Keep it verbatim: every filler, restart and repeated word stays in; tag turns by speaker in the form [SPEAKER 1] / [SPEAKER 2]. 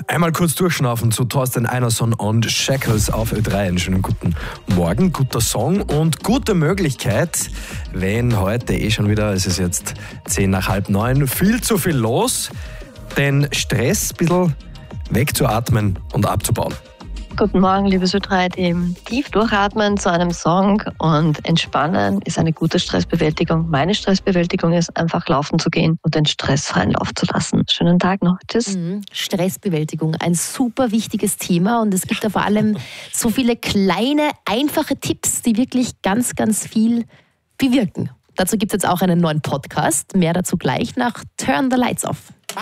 [SPEAKER 1] Einmal kurz durchschnaufen zu Thorsten Einerson und Shackles auf Ö drei. Einen schönen guten Morgen, guter Song und gute Möglichkeit, wenn heute eh schon wieder, es ist jetzt zehn nach halb neun, viel zu viel los, den Stress ein bisschen wegzuatmen und abzubauen.
[SPEAKER 2] Guten Morgen, liebes Ö drei Team. Tief durchatmen zu einem Song und entspannen ist eine gute Stressbewältigung. Meine Stressbewältigung ist einfach laufen zu gehen und den Stress freien Lauf zu lassen. Schönen Tag noch. Tschüss.
[SPEAKER 3] Mhm. Stressbewältigung, ein super wichtiges Thema und es gibt da vor allem so viele kleine, einfache Tipps, die wirklich ganz, ganz viel bewirken. Dazu gibt es jetzt auch einen neuen Podcast. Mehr dazu gleich nach Turn the Lights Off.